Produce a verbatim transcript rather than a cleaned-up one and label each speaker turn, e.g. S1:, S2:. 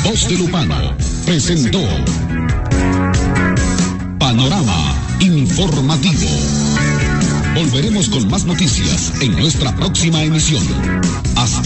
S1: Voz de Lupano presentó Panorama Informativo. Volveremos con más noticias en nuestra próxima emisión. Hasta